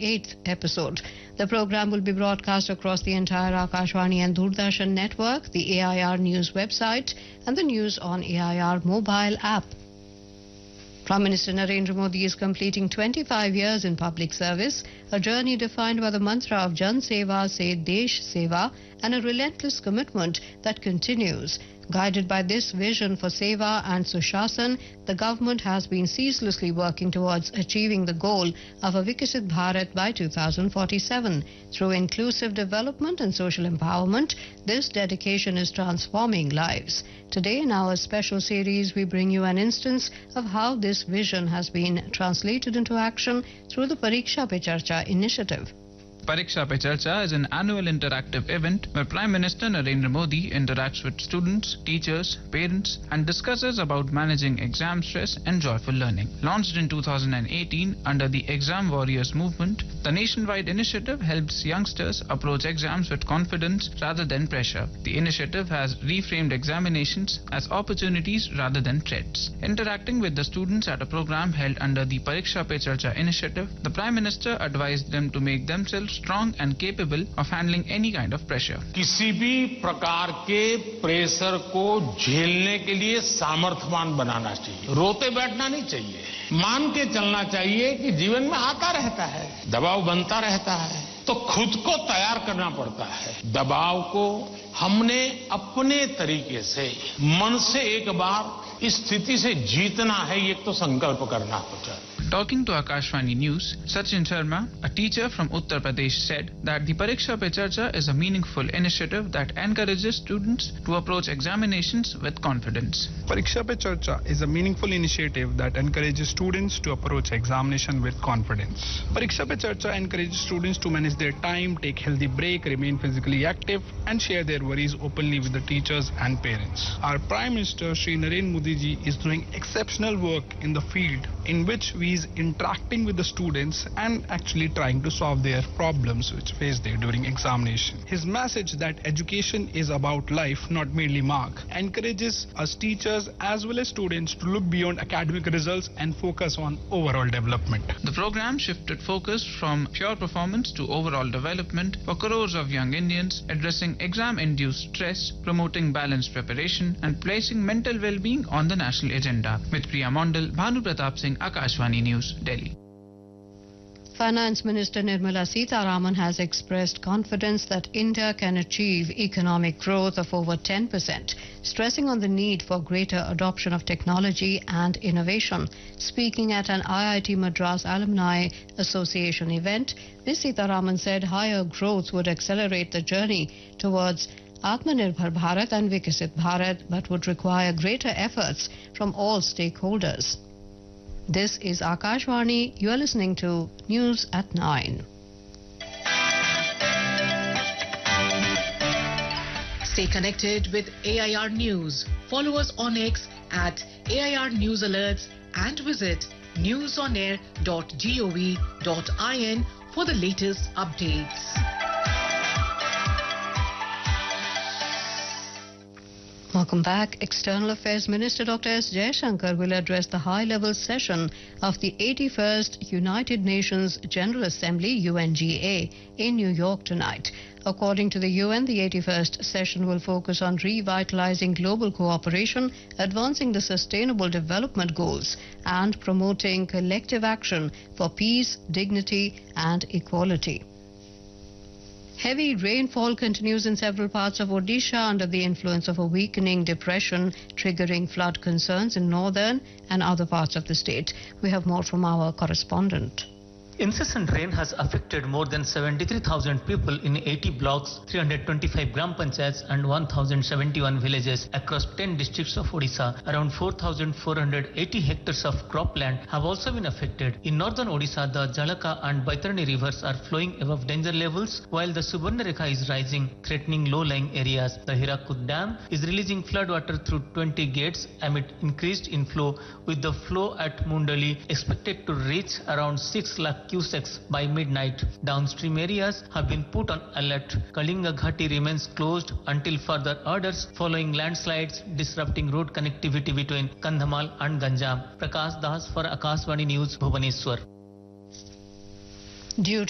48th episode. The program will be broadcast across the entire Akashvani and Doordarshan network, the AIR News website, and the News on AIR mobile app. Prime Minister Narendra Modi is completing 25 years in public service, a journey defined by the mantra of Jan Seva Se Desh Seva and a relentless commitment that continues. Guided by this vision for Seva and Sushasan, the government has been ceaselessly working towards achieving the goal of a Vikasit Bharat by 2047. Through inclusive development and social empowerment, this dedication is transforming lives. Today in our special series, we bring you an instance of how this vision has been translated into action through the Pariksha Pe Charcha initiative. Pariksha Pe Charcha is an annual interactive event where Prime Minister Narendra Modi interacts with students, teachers, parents and discusses about managing exam stress and joyful learning. Launched in 2018 under the Exam Warriors movement, the nationwide initiative helps youngsters approach exams with confidence rather than pressure. The initiative has reframed examinations as opportunities rather than threats. Interacting with the students at a program held under the Pariksha Pe Charcha initiative, the Prime Minister advised them to make themselves strong and capable of handling any kind of pressure. किसी भी प्रकार के pressure को झेलने के लिए सामर्थ्यवान बनाना चाहिए. रोते बैठना नहीं चाहिए. मान के चलना चाहिए कि जीवन में आता रहता है, दबाव बनता रहता है, तो खुद को तैयार करना पड़ता है. दबाव को हमने अपने तरीके से मन से एक बार इस स्थिति से जीतना है, ये तो संकल्प करना होता है. Talking to Akashvani News, Sachin Sharma, a teacher from Uttar Pradesh, said that the Pariksha Pe Charcha is a meaningful initiative that encourages students to approach examinations with confidence. Pariksha Pe Charcha is a meaningful initiative that encourages students to approach examination with confidence. Pariksha Pe Charcha encourages students to manage their time, take healthy break, remain physically active and share their worries openly with the teachers and parents. Our Prime Minister Shri Narendra Modi ji is doing exceptional work in the field in which we is interacting with the students and actually trying to solve their problems which face them during examination. His message that education is about life, not merely mark, encourages us teachers as well as students to look beyond academic results and focus on overall development. The program shifted focus from pure performance to overall development for crores of young Indians, addressing exam-induced stress, promoting balanced preparation and placing mental well-being on the national agenda. With Priya Mondal, Bhanu Pratap Singh, Akashvani News, Delhi. Finance Minister Nirmala Sitharaman has expressed confidence that India can achieve economic growth of over 10%, stressing on the need for greater adoption of technology and innovation. Speaking at an IIT Madras Alumni Association event, Ms. Sitharaman said higher growth would accelerate the journey towards Atmanirbhar Bharat and Vikasit Bharat, but would require greater efforts from all stakeholders. This is Akashvani. You are listening to News at 9. Stay connected with AIR News. Follow us on X at AIR News Alerts and visit newsonair.gov.in for the latest updates. Welcome back. External Affairs Minister Dr. S. Jaishankar will address the high-level session of the 81st United Nations General Assembly, UNGA, in New York tonight. According to the UN, the 81st session will focus on revitalizing global cooperation, advancing the Sustainable Development Goals, and promoting collective action for peace, dignity, and equality. Heavy rainfall continues in several parts of Odisha under the influence of a weakening depression, triggering flood concerns in northern and other parts of the state. We have more from our correspondent. Incessant rain has affected more than 73,000 people in 80 blocks, 325 gram panchayats and 1,071 villages across 10 districts of Odisha. Around 4,480 hectares of cropland have also been affected. In northern Odisha, the Jalaka and Baitarani rivers are flowing above danger levels, while the Subarnarekha is rising, threatening low-lying areas. The Hirakud Dam is releasing floodwater through 20 gates amid increased inflow, with the flow at Mundali expected to reach around 6 lakh cusecs by midnight. Downstream areas have been put on alert. Kalinga Ghati remains closed until further orders following landslides disrupting road connectivity between Kandhamal and Ganjam. Prakash Das for Akashvani News, Bhubaneswar. Due